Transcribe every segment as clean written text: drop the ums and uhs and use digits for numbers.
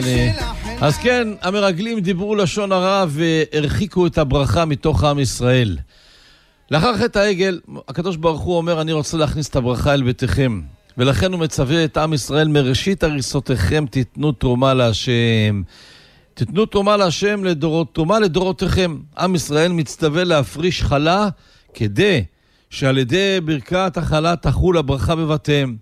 אז כן, המרגלים דיברו לשון הרע והרחיקו את הברכה מתוך עם ישראל. לאחר חטא העגל, הקדוש ברוך הוא אומר, אני רוצה להכניס את הברכה אל ביתכם. ולכן הוא מצווה את עם ישראל, מראשית הריסותיכם תיתנו תרומה להשם. תיתנו תרומה להשם תרומה לדורותיכם. עם ישראל מצטווה להפריש חלה, כדי שעל ידי ברכת החלה תחול הברכה בבתיהם.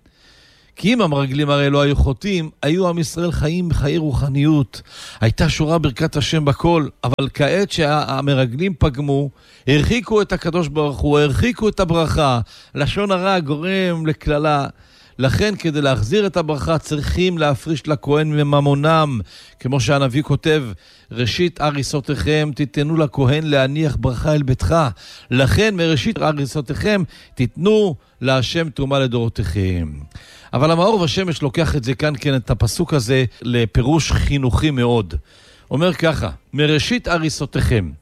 כי אם המרגלים הרי לא היו חוטאים, היו עם ישראל חיים בחיי רוחניות. הייתה שורה ברכת השם בכל, אבל כעת שהמרגלים פגמו, הרחיקו את הקדוש ברוך הוא, הרחיקו את הברכה. לשון הרע גורם לכללה. לכן כדי להחזיר את הברכה צריכים להפריש לכהן מממונם, כמו שהנביא כותב, ראשית הריסותיכם תיתנו לכהן להניח ברכה אל ביתך. לכן מראשית הריסותיכם תיתנו להשם תרומה לדורותיכם. אבל המאור והשמש לוקח את זה כאן, כן, את הפסוק הזה לפירוש חינוכי מאוד. אומר ככה, מראשית הריסותיכם,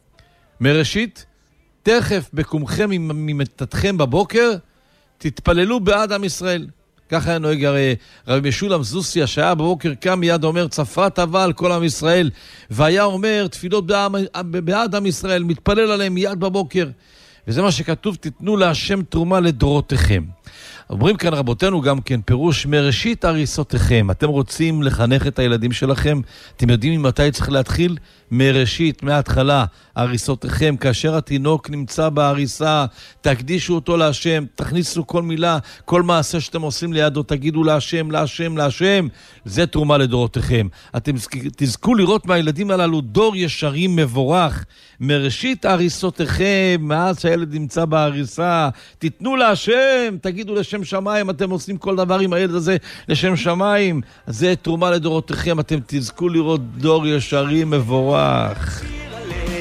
מראשית תכף בקומכם ממתתכם בבוקר תתפללו בעד עם ישראל. ככה היה נוהג הרי רבי משולם זוסיה, שהיה בבוקר קם מיד אומר צפה טובה על כל עם ישראל, והיה אומר תפילות בעד עם ישראל, מתפלל עליהם מיד בבוקר. וזה מה שכתוב, תיתנו להשם תרומה לדורותיכם. אומרים כאן רבותינו גם כן פירוש מראשית הריסותיכם. אתם רוצים לחנך את הילדים שלכם? אתם יודעים ממתי צריך להתחיל? מראשית, מההתחלה, הריסותיכם. כאשר התינוק נמצא בהריסה, תקדישו אותו להשם, תכניסו כל מילה, כל מעשה שאתם עושים לידו, תגידו להשם, להשם, להשם. זה תרומה לדורותיכם. אתם תזכו לראות מהילדים הללו דור ישרים מבורך. מראשית הריסותיכם, מאז שהילד נמצא בהריסה, תיתנו להשם, תגידו לשם שמיים, אתם עושים כל דבר עם הילד הזה לשם שמיים. זה תרומה לדורותיכם, אתם תזכו לראות דור ישרים מבורך.